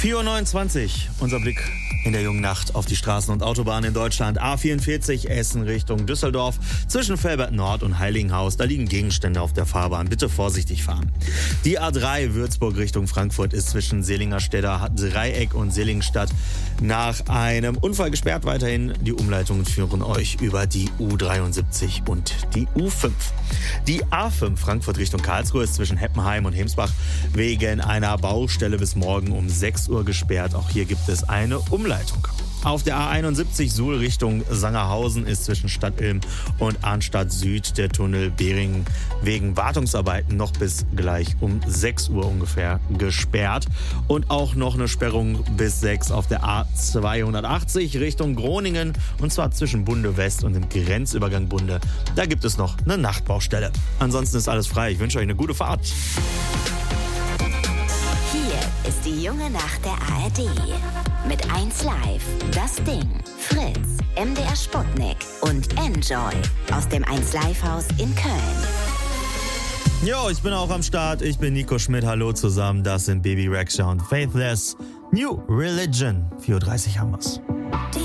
4:29 Uhr, unser Blick in der jungen Nacht auf die Straßen und Autobahnen in Deutschland. A44 Essen Richtung Düsseldorf. Zwischen Velbert Nord und Heiligenhaus, da liegen Gegenstände auf der Fahrbahn. Bitte vorsichtig fahren. Die A3 Würzburg Richtung Frankfurt ist zwischen Seelingerstädter Dreieck und Seligenstadt nach einem Unfall gesperrt. Weiterhin die Umleitungen führen euch über die U73 und die U5. Die A5 Frankfurt Richtung Karlsruhe ist zwischen Heppenheim und Hemsbach wegen einer Baustelle bis morgen um 6 Uhr gesperrt. Auch hier gibt es eine Umleitung. Auf der A71 Suhl Richtung Sangerhausen ist zwischen Stadtilm und Arnstadt Süd der Tunnel Beringen wegen Wartungsarbeiten noch bis gleich um 6 Uhr ungefähr gesperrt. Und auch noch eine Sperrung bis 6 auf der A280 Richtung Groningen, und zwar zwischen Bunde West und dem Grenzübergang Bunde. Da gibt es noch eine Nachtbaustelle. Ansonsten ist alles frei. Ich wünsche euch eine gute Fahrt. Hier ist die junge Nacht der ARD. Mit 1 Live, Das Ding, Fritz, MDR Sputnik und Enjoy aus dem 1 Live Haus in Köln. Jo, ich bin auch am Start. Ich bin Nico Schmidt. Hallo zusammen. Das sind Baby Rexha und Faithless. New Religion. 4:30 Uhr haben wir's.